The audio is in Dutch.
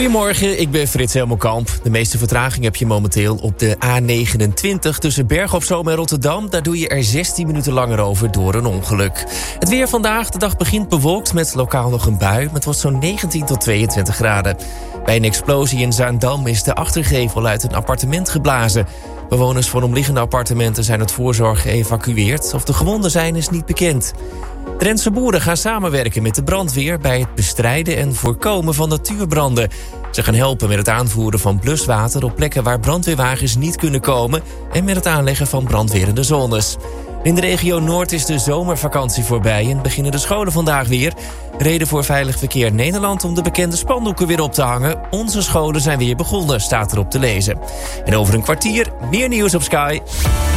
Goedemorgen, ik ben Frits Helmelkamp. De meeste vertraging heb je momenteel op de A29 tussen Bergen op Zoom en Rotterdam. Daar doe je er 16 minuten langer over door een ongeluk. Het weer vandaag, de dag begint bewolkt met lokaal nog een bui. Het wordt zo'n 19 tot 22 graden. Bij een explosie in Zaandam is de achtergevel uit een appartement geblazen. Bewoners van omliggende appartementen zijn uit voorzorg geëvacueerd. Of de gewonden zijn is niet bekend. Drentse boeren gaan samenwerken met de brandweer bij het bestrijden en voorkomen van natuurbranden. Ze gaan helpen met het aanvoeren van bluswater op plekken waar brandweerwagens niet kunnen komen en met het aanleggen van brandwerende zones. In de regio Noord is de zomervakantie voorbij en beginnen de scholen vandaag weer. Reden voor Veilig Verkeer Nederland om de bekende spandoeken weer op te hangen. Onze scholen zijn weer begonnen, staat erop te lezen. En over een kwartier meer nieuws op Sky.